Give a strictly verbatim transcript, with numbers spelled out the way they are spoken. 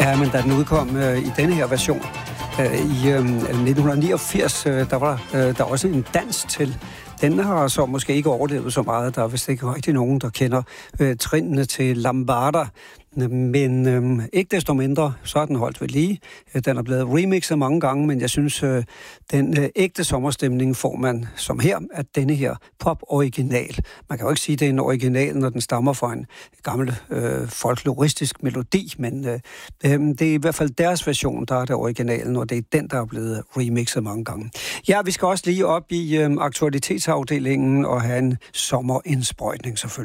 Ja, men da den udkom øh, i denne her version øh, i øh, nitten niogfirs, øh, der var øh, der også en dans til. Den har så måske ikke overlevet så meget. Der er vist ikke rigtig nogen, der kender øh, trinene til Lambada. Men øh, ikke desto mindre, så er den holdt ved lige. Den er blevet remixet mange gange, men jeg synes, øh, den øh, ægte sommerstemning får man som her, at denne her pop-original. Man kan jo ikke sige, at det er en original, når den stammer fra en gammel øh, folkloristisk melodi, men øh, øh, det er i hvert fald deres version, der er det originalen, og det er den, der er blevet remixet mange gange. Ja, vi skal også lige op i øh, aktualitetsafdelingen og have en sommerindsprøjtning selvfølgelig.